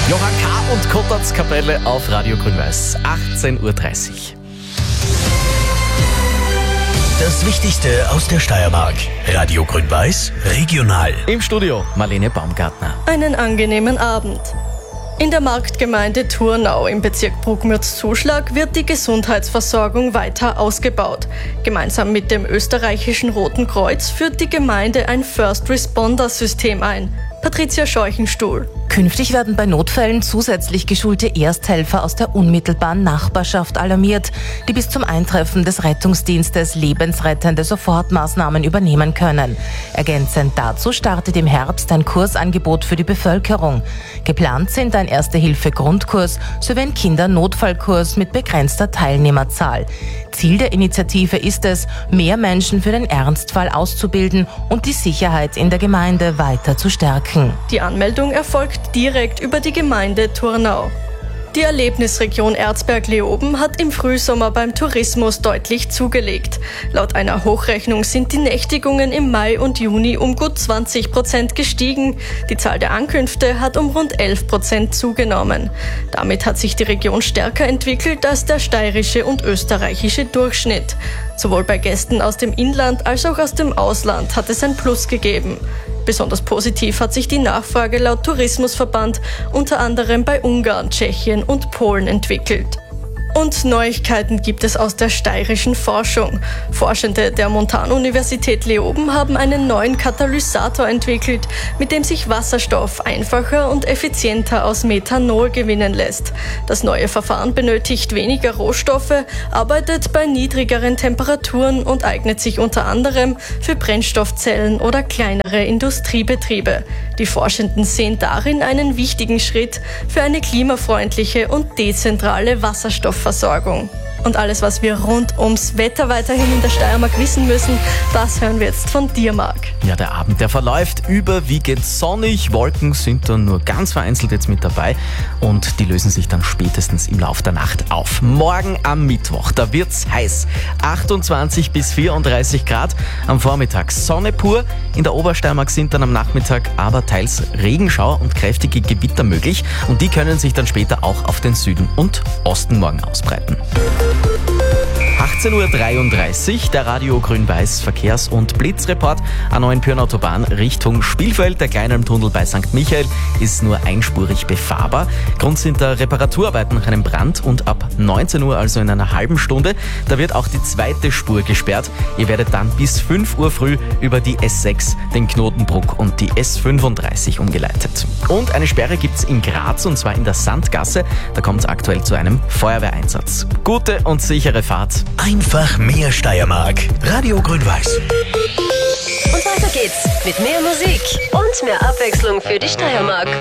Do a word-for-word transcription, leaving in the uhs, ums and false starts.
Johann K. und Kottards Kapelle auf Radio Grün-Weiß, achtzehn Uhr dreißig. Das Wichtigste aus der Steiermark. Radio Grün-Weiß, regional. Im Studio Marlene Baumgartner. Einen angenehmen Abend. In der Marktgemeinde Thurnau im Bezirk Bruckmürz-Zuschlag wird die Gesundheitsversorgung weiter ausgebaut. Gemeinsam mit dem österreichischen Roten Kreuz führt die Gemeinde ein First-Responder-System ein. Patricia Scheuchenstuhl. Künftig werden bei Notfällen zusätzlich geschulte Ersthelfer aus der unmittelbaren Nachbarschaft alarmiert, die bis zum Eintreffen des Rettungsdienstes lebensrettende Sofortmaßnahmen übernehmen können. Ergänzend dazu startet im Herbst ein Kursangebot für die Bevölkerung. Geplant sind ein Erste-Hilfe-Grundkurs sowie ein Kinder-Notfallkurs mit begrenzter Teilnehmerzahl. Ziel der Initiative ist es, mehr Menschen für den Ernstfall auszubilden und die Sicherheit in der Gemeinde weiter zu stärken. Die Anmeldung erfolgt direkt über die Gemeinde Thurnau. Die Erlebnisregion Erzberg-Leoben hat im Frühsommer beim Tourismus deutlich zugelegt. Laut einer Hochrechnung sind die Nächtigungen im Mai und Juni um gut zwanzig Prozent gestiegen. Die Zahl der Ankünfte hat um rund elf Prozent zugenommen. Damit hat sich die Region stärker entwickelt als der steirische und österreichische Durchschnitt. Sowohl bei Gästen aus dem Inland als auch aus dem Ausland hat es ein Plus gegeben. Besonders positiv hat sich die Nachfrage laut Tourismusverband unter anderem bei Ungarn, Tschechien und Polen entwickelt. Und Neuigkeiten gibt es aus der steirischen Forschung. Forschende der Montanuniversität Leoben haben einen neuen Katalysator entwickelt, mit dem sich Wasserstoff einfacher und effizienter aus Methanol gewinnen lässt. Das neue Verfahren benötigt weniger Rohstoffe, arbeitet bei niedrigeren Temperaturen und eignet sich unter anderem für Brennstoffzellen oder kleinere Industriebetriebe. Die Forschenden sehen darin einen wichtigen Schritt für eine klimafreundliche und dezentrale Wasserstoffversorgung. Und alles, was wir rund ums Wetter weiterhin in der Steiermark wissen müssen, das hören wir jetzt von dir, Marc. Ja, der Abend, der verläuft überwiegend sonnig. Wolken sind dann nur ganz vereinzelt jetzt mit dabei und die lösen sich dann spätestens im Laufe der Nacht auf. Morgen am Mittwoch, da wird's heiß. achtundzwanzig bis vierunddreißig Grad. Am Vormittag Sonne pur. In der Obersteiermark sind dann am Nachmittag aber teils Regenschauer und kräftige Gewitter möglich. Und die können sich dann später auch auf den Süden und Osten morgen ausbreiten. achtzehn Uhr dreiunddreißig, der Radio Grün-Weiß Verkehrs- und Blitzreport. A neun Pyrn-Autobahn Richtung Spielfeld. Der kleine Tunnel bei Sankt Michael ist nur einspurig befahrbar. Grund sind da Reparaturarbeiten nach einem Brand und ab neunzehn Uhr, also in einer halben Stunde, da wird auch die zweite Spur gesperrt. Ihr werdet dann bis fünf Uhr früh über die S sechs, den Knotenbruck und die S fünfunddreißig umgeleitet. Und eine Sperre gibt's in Graz und zwar in der Sandgasse. Da kommt es aktuell zu einem Feuerwehreinsatz. Gute und sichere Fahrt. Einfach mehr Steiermark. Radio Grün-Weiß. Und weiter geht's mit mehr Musik und mehr Abwechslung für die Steiermark.